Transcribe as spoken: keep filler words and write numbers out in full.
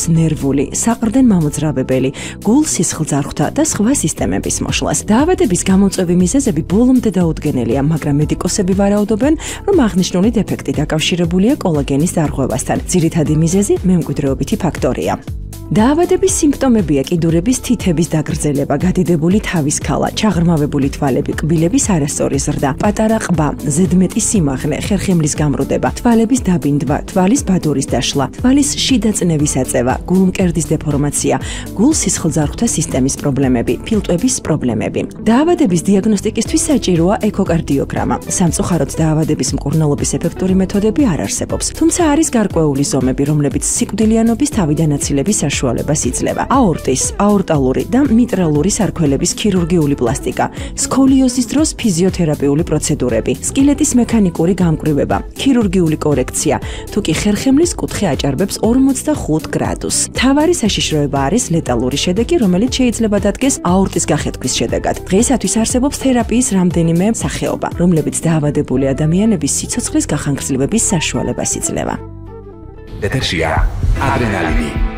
ნერვული, საყრდენ მამოძრავებელი, გულ-სისხლძარღვთა და სხვა სისტემების მოშლას. დაავადების გამოწვევი მიზეზები ბოლომდე დაუდგენელია, მაგრამ მედიკოსები ვარაუდობენ, რომ აღნიშნული დეფექტი დაკავშირებულია კოლაგენის დარღვევასთან. ძირითადი მიზეზი მემკვიდრეობითი ფაქტორია. დაავადების სიმპტომებია კიდურების თითების დაგრძელება, გადიდებული თავის ქალა, ჩაღრმავებული თვალები, კბილების არასწორი ზრდა, პატარა ყბა, ზედმეტი სიმაღლე, ხერხემლის გამრუდება, თვალების დაბინდვა, თვალის ბადურის დაშლა, თვალის შიდა წნევის აწევა, გულმკერდის დეფორმაცია, გულ-სისხლძარღვთა სისტემის პრობლემები, ფილტვების პრობლემები. დაავადების დიაგნოსტიკისთვის საჭიროა ეკოკარდიოგრამა. სამწუხაროდ დაავადების მკურნალობის ეფექტური მეთოდები არ არსებობს, თუმცა არის გარკვეული ზომები, რომლებიც სიკვდილიანობის თავიდან აცილების საშუალებას იძლევა. აორტის, აორტალური და მიტრალური სარქველების ქირურგიული პლასტიკა, სკოლიოზის დროს ფიზიოთერაპიული პროცედურები, სკილეტის მექანიკური გამკვრივება, ქირურგიული კორექცია, თუ კი ხერხემლის კუთხე აჭარბებს ორმოცდახუთ გრადუსს. მთავარი საშიშროება არის ლეტალური შედეგი, რომელიც შეიძლება დადგეს აორტის გახეთქვის შედეგად. დღეისათვის არსებობს თერაპიის რამდენიმე სახეობა, რომლებიც დაავადებული ადამიანების სიცოცხლის გახანგრძლივების საშუალებას იძლევა. ეთერშია ადრენალინი.